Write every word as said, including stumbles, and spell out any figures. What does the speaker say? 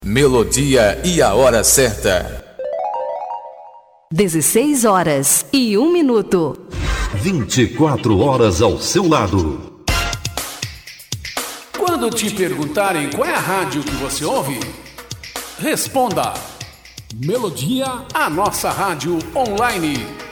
Melodia e a hora certa. dezesseis horas e um minuto. vinte e quatro horas ao seu lado. Quando te perguntarem qual é a rádio que você ouve, responda: Melodia, a nossa rádio online.